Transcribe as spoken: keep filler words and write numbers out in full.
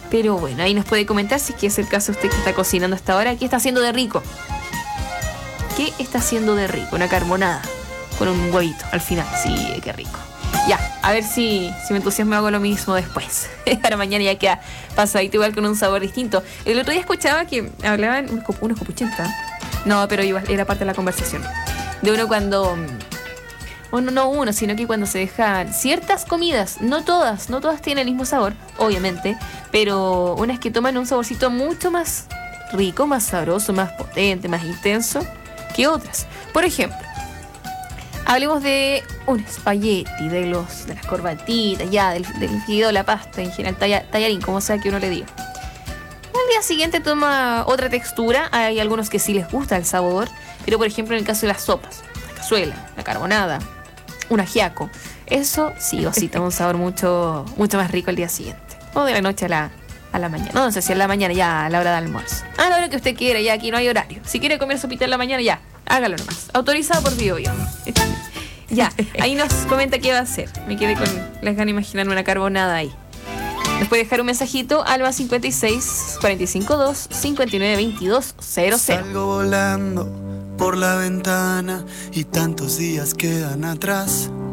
Pero bueno, ahí nos puede comentar si es que es el caso de usted que está cocinando hasta ahora. ¿Qué está haciendo de rico? ¿Qué está haciendo de rico? Una carbonada con un huevito al final. Sí, qué rico. Ya, a ver si, si me entusiasmo, hago lo mismo después. Para mañana ya queda pasadito igual con un sabor distinto. El otro día escuchaba que hablaban unos, unos copuchentas. No, pero igual era parte de la conversación. De uno cuando... Bueno, no uno, sino que cuando se dejan ciertas comidas, no todas, no todas tienen el mismo sabor, obviamente, pero unas que toman un saborcito mucho más rico, más sabroso, más potente, más intenso que otras. Por ejemplo, hablemos de un espagueti, de los de las corbatitas, ya, del, del fideo, la pasta en general, talla, tallarín, como sea que uno le diga. Al día siguiente toma otra textura, hay algunos que sí les gusta el sabor, pero por ejemplo en el caso de las sopas, la cazuela, la carbonada, un ajiaco, eso sí o sí toma un sabor mucho, mucho más rico el día siguiente, o de la noche a la, a la mañana, no, no sé si a la mañana, ya a la hora de almuerzo, a la hora que usted quiera, ya aquí no hay horario, si quiere comer sopita en la mañana, ya, hágalo nomás, autorizado por BioBio. Ya, ahí nos comenta qué va a hacer, me quedé con las ganas de imaginarme una carbonada ahí. Nos puede dejar un mensajito al más cincuenta y seis, cuarenta y cinco dos, cincuenta y nueve veintidós cero cero. Salgo volando por la ventana y tantos días quedan atrás.